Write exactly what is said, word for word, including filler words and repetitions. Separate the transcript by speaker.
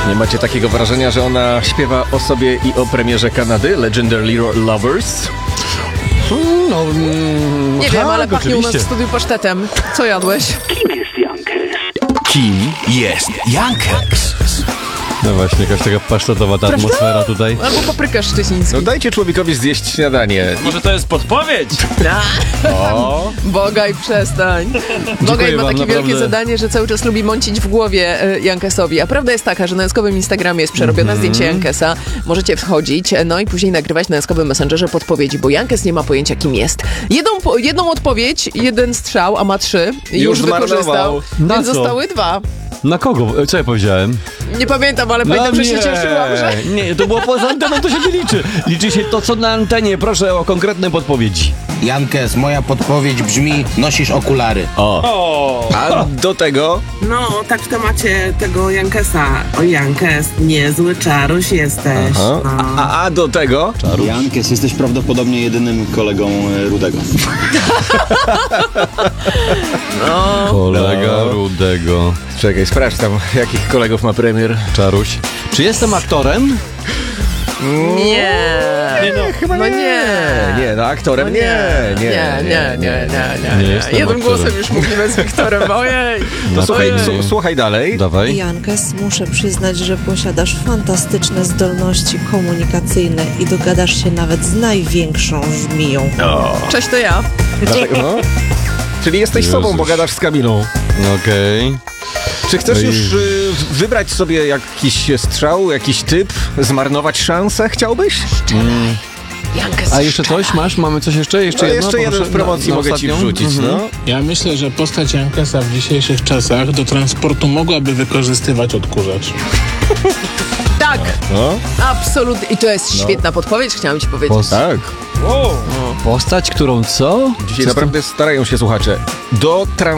Speaker 1: Nie macie takiego wrażenia, że ona śpiewa o sobie i o premierze Kanady, Legendary Lovers?
Speaker 2: No, mm,
Speaker 3: Nie
Speaker 2: tak,
Speaker 3: wiem, ale pachnie u nas
Speaker 2: oczywiście.
Speaker 3: w studiu pasztetem. Co jadłeś?
Speaker 4: Kim jest Jankes?
Speaker 2: No właśnie, jakaś taka pasztetowa ta atmosfera tutaj.
Speaker 3: Albo paprykarz szczeciński.
Speaker 1: No dajcie człowiekowi zjeść śniadanie.
Speaker 4: Może to jest podpowiedź?
Speaker 1: O,
Speaker 3: Bogaj, przestań. Bogaj ma
Speaker 2: wam,
Speaker 3: takie
Speaker 2: naprawdę.
Speaker 3: wielkie zadanie, że cały czas lubi mącić w głowie e, Jankesowi. A prawda jest taka, że na jaskowym Instagramie jest przerobione
Speaker 2: Mhm.
Speaker 3: zdjęcie Jankesa. Możecie wchodzić, e, no i później nagrywać na jaskowym Messengerze podpowiedzi, bo Jankes nie ma pojęcia, kim jest. Jedną, po- jedną odpowiedź, jeden strzał, a ma trzy. Już,
Speaker 1: Już
Speaker 3: wykorzystał.
Speaker 1: zmarnował.
Speaker 2: Na
Speaker 3: Więc
Speaker 2: co?
Speaker 3: zostały dwa.
Speaker 2: Na kogo? Co ja powiedziałem?
Speaker 3: Nie pamiętam, ale pamiętam, że się cieszyłam, że...
Speaker 2: Nie, to było poza anteną, to się nie liczy. Liczy się to, co na antenie. Proszę o konkretne podpowiedzi.
Speaker 5: Jankes, moja podpowiedź brzmi: nosisz okulary.
Speaker 1: o. A do tego
Speaker 6: No, tak w temacie tego Jankesa. O, Jankes, niezły czaruś jesteś.
Speaker 1: Aha.
Speaker 6: No.
Speaker 1: A, a do tego
Speaker 7: Jankes, jesteś prawdopodobnie jedynym kolegą e, Rudego.
Speaker 2: Kolega Rudego.
Speaker 1: Czekaj, sprawdź tam, jakich kolegów ma premier.
Speaker 2: Czaruś. Czy jestem aktorem?
Speaker 3: Nie.
Speaker 1: Nie, no, chyba
Speaker 3: no
Speaker 1: nie.
Speaker 3: nie.
Speaker 1: Nie, no aktorem
Speaker 3: No
Speaker 1: nie. Nie,
Speaker 3: nie, nie, nie, nie,
Speaker 2: Nie
Speaker 3: nie.
Speaker 2: jestem
Speaker 3: Jednym
Speaker 2: aktorem.
Speaker 3: głosem już mówimy z Wiktorem. Ojej.
Speaker 1: To słuchaj,
Speaker 3: Ojej.
Speaker 1: su- słuchaj dalej.
Speaker 2: Dawaj.
Speaker 8: Jankes, muszę przyznać, że posiadasz fantastyczne zdolności komunikacyjne i dogadasz się nawet z największą żmiją.
Speaker 3: Cześć, to ja.
Speaker 1: Dlatego, no. Czyli jesteś
Speaker 2: Jezus.
Speaker 1: sobą, bo gadasz z Kamilą.
Speaker 2: Okej.
Speaker 1: Czy chcesz
Speaker 2: No i-
Speaker 1: już y, wybrać sobie jakiś strzał, jakiś typ, zmarnować szansę? Chciałbyś?
Speaker 3: Jankes.
Speaker 2: A jeszcze coś masz? Mamy coś jeszcze? Jeszcze
Speaker 1: No,
Speaker 2: jedno?
Speaker 1: jeszcze jeden
Speaker 2: Poproszę
Speaker 1: w promocji
Speaker 2: na- na
Speaker 1: mogę ci
Speaker 2: ostatnią.
Speaker 1: wrzucić,
Speaker 2: Mhm.
Speaker 1: no.
Speaker 9: Ja myślę, że postać Jankesa w dzisiejszych czasach do transportu mogłaby wykorzystywać odkurzacz.
Speaker 3: Tak,
Speaker 1: no.
Speaker 3: absolutnie. I to jest świetna podpowiedź, chciałam ci powiedzieć.
Speaker 2: Post-
Speaker 1: Tak.
Speaker 2: Postać, którą co?
Speaker 1: Dzisiaj
Speaker 2: Co z tym-
Speaker 1: naprawdę starają się słuchacze. Do trans